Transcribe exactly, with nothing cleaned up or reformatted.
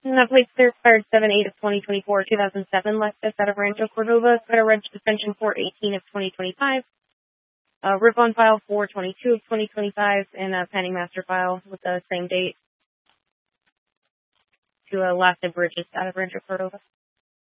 And that plates there expired seven eight of twenty twenty-four, two thousand seven, Lexus out of Rancho Cordova, Federal Reg suspension four eighteen of twenty twenty-five, uh, RIP on file four twenty-two of twenty twenty-five, and a pending master file with the same date to uh, Last Bridges out of Rancho Cordova.